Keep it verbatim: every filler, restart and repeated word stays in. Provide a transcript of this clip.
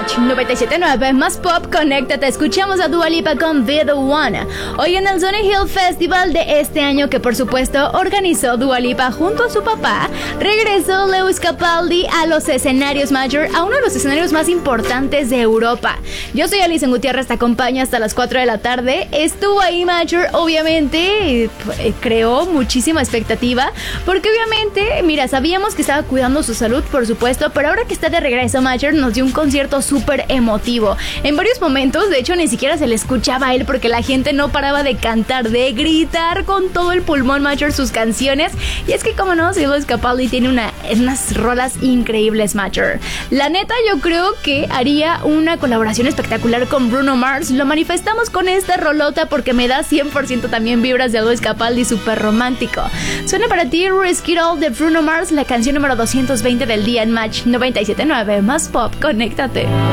Match noventa y siete punto nueve más pop, conéctate. Escuchamos a Dua Lipa con Be The One. Hoy en el Sony Hill Festival de este año, que por supuesto organizó Dua Lipa junto a su papá, regresó Lewis Capaldi a los escenarios Major, a uno de los escenarios más importantes de Europa. Yo soy Alison Gutiérrez, te acompaña hasta las cuatro de la tarde. Estuvo ahí Major, obviamente eh, creó muchísima expectativa, porque obviamente, mira, sabíamos que estaba cuidando su salud, por supuesto, pero ahora que está de regreso Major, nos dio un concierto súper emotivo. En varios momentos, de hecho, ni siquiera se le escuchaba a él porque la gente no paraba de cantar, de gritar con todo el pulmón Major sus canciones. Y es que, como no, Lewis Capaldi tiene una, unas rolas increíbles Major. La neta, yo creo que haría una colaboración espectacular con Bruno Mars. Lo manifestamos con esta rolota porque me da cien por ciento también vibras de Lewis Capaldi, súper romántico. Suena para ti Risk It All de Bruno Mars, la canción número doscientos veinte del día en Match noventa y siete punto nueve más pop, conéctate.